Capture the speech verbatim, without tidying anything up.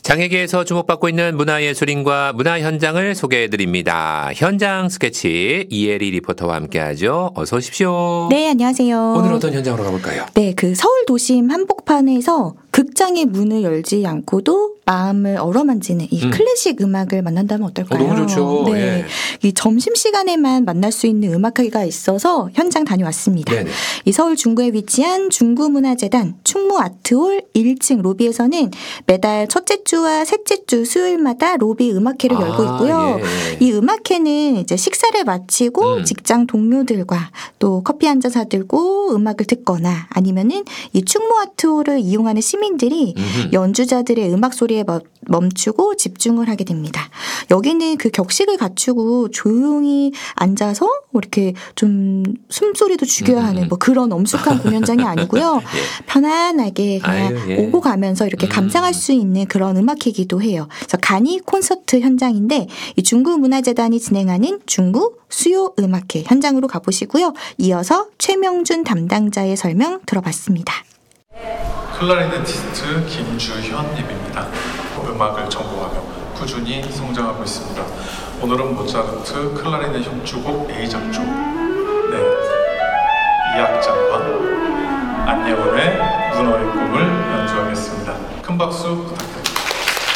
장애계에서 주목받고 있는 문화예술인과 문화 현장을 소개해드립니다. 현장 스케치 이혜리 리포터와 함께하죠. 어서 오십시오. 네, 안녕하세요. 오늘 어떤 현장으로 가볼까요? 네, 그 서울 도심 한복판에서 극장의 문을 열지 않고도 마음을 어루만지는 이 음. 클래식 음악을 만난다면 어떨까요? 어, 너무 좋죠. 네, 예. 이 점심 시간에만 만날 수 있는 음악회가 있어서 현장 다녀왔습니다. 네네. 이 서울 중구에 위치한 중구문화재단 충무아트홀 일 층 로비에서는 매달 첫째 주와 셋째 주 수요일마다 로비 음악회를 아, 열고 있고요. 예. 이 음악회는 이제 식사를 마치고 음. 직장 동료들과 또 커피 한 잔 사들고 음악을 듣거나 아니면은 이 충무아트홀을 이용하는 시민들이 음흠. 연주자들의 음악 소리에 멈- 멈추고 집중을 하게 됩니다. 여기는 그 격식을 갖추고 조용히 앉아서 이렇게 좀 숨소리도 죽여야 음. 하는 뭐 그런 엄숙한 공연장이 아니고요. 예. 편안하게 그냥 아유, 예. 오고 가면서 이렇게 음. 감상할 수 있는 그런 음악회이기도 해요. 그래서 간이 콘서트 현장인데 이 중구문화재단이 진행하는 중구 수요 음악회 현장으로 가보시고요. 이어서 최명준 담당자의 설명 들어봤습니다. 클라리네티스트 김주현님입니다. 음악을 전공하며 꾸준히 성장하고 있습니다. 오늘은 모차르트 클라리넷 협주곡 A장조 네, 이 악장과 안예원의 문어의 꿈을 연주하겠습니다. 큰 박수 부탁드립니다.